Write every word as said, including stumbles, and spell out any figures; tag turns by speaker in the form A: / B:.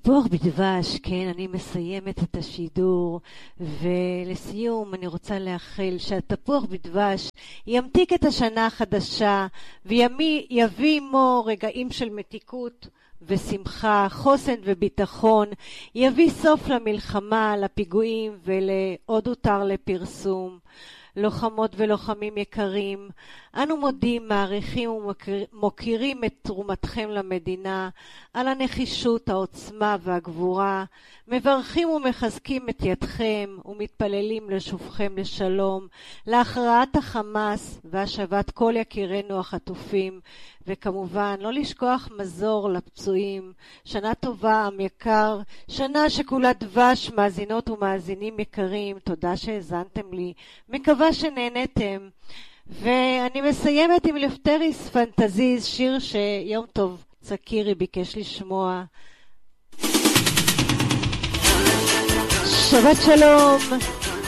A: תפוח בדבש, כן, אני מסיימת את השידור, ולסיום אני רוצה לאחל שהתפוח בדבש ימתיק את השנה החדשה, ויביא עמו רגעים של מתיקות ושמחה, חוסן וביטחון, יביא סוף למלחמה, לפיגועים ולעוד הותר לפרסום. לוחמות ולוחמים יקרים, אנו מודים, מעריכים ומוקירים את תרומתכם למדינה, על הנחישות, העוצמה והגבורה, מברכים ומחזקים את ידכם ומתפללים לשובכם לשלום, להכרעת החמאס והשבת כל יקירינו החטופים, וכמובן לא לשכוח מזור לפצועים. שנה טובה, עם יקר, שנה שכולה דבש. מאזינות ומאזינים יקרים, תודה שהזנתם לי, מקווה שנהנתם. ואני מסיימת עם לפטריס פנטזיז, שיר שיום טוב צקירי ביקש לשמוע. שבת שלום.